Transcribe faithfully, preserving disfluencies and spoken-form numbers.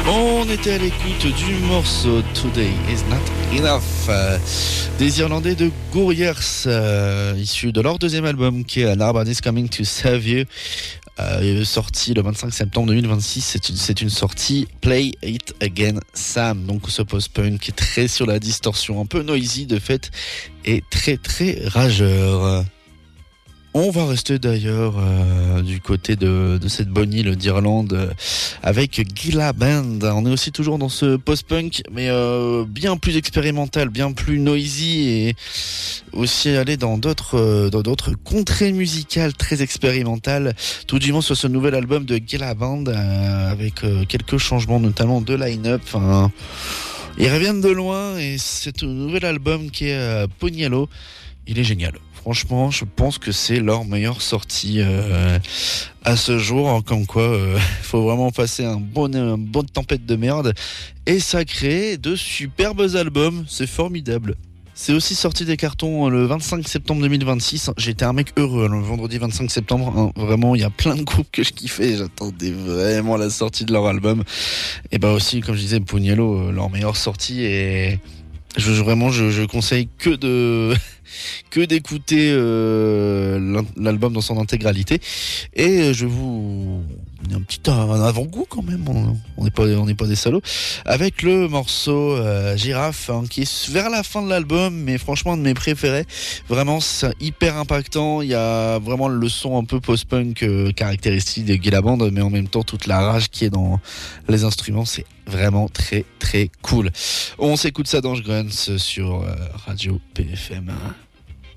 On était à l'écoute du morceau Today is not enough euh, des Irlandais de Gouriers, euh, issu de leur deuxième album qui est Nobody's Coming to Save You, euh, sorti le vingt-cinq septembre deux mille vingt-six. C'est une, c'est une sortie Play It Again Sam, donc ce post-punk qui est très sur la distorsion, un peu noisy de fait et très très rageur. On va rester d'ailleurs euh, du côté de, de cette bonne île d'Irlande euh, avec Gila Band. On est aussi toujours dans ce post-punk, mais euh, bien plus expérimental, bien plus noisy et aussi aller dans d'autres euh, dans d'autres contrées musicales très expérimentales. Tout du moins sur ce nouvel album de Gila Band euh, avec euh, quelques changements, notamment de line-up. Enfin, ils reviennent de loin et c'est un nouvel album qui est euh, Pogniello. Il est génial. Franchement, je pense que c'est leur meilleure sortie euh, à ce jour. Comme quoi, il euh, faut vraiment passer un bon, une bonne tempête de merde. Et ça crée de superbes albums. C'est formidable. C'est aussi sorti des cartons le vingt-cinq septembre deux mille vingt-six. J'étais un mec heureux le vendredi vingt-cinq septembre. Hein, vraiment, il y a plein de groupes que je kiffais. J'attendais vraiment la sortie de leur album. Et bah aussi, comme je disais, Pogniello, leur meilleure sortie. Et je, vraiment, je, je conseille que de... que d'écouter euh, l'album dans son intégralité. Et je vous un petit un avant-goût quand même, on n'est pas on n'est pas des salauds, avec le morceau euh, Girafe, hein, qui est vers la fin de l'album, mais franchement un de mes préférés. Vraiment, c'est hyper impactant. Il y a vraiment le son un peu post-punk euh, caractéristique de Gila Band, mais en même temps toute la rage qui est dans les instruments. C'est vraiment très très cool. On s'écoute ça dans Grunts sur euh, Radio P F M.